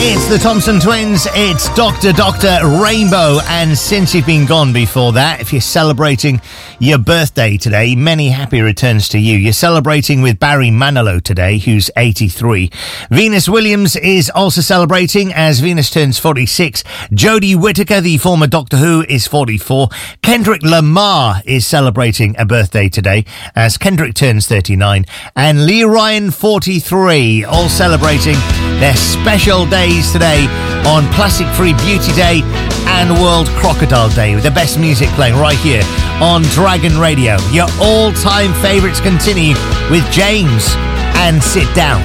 It's the Thompson Twins, it's Dr. Rainbow, and since you've been gone before that, if you're celebrating your birthday today, many happy returns to you. You're celebrating with Barry Manilow today, who's 83. Venus Williams is also celebrating as Venus turns 46. Jodie Whittaker, the former Doctor Who, is 44. Kendrick Lamar is celebrating a birthday today as Kendrick turns 39. And Lee Ryan, 43, all celebrating their special days today on Plastic Free Beauty Day and World Crocodile Day, with the best music playing right here on Dragon Radio. Your all-time favourites continue with James and Sit Down.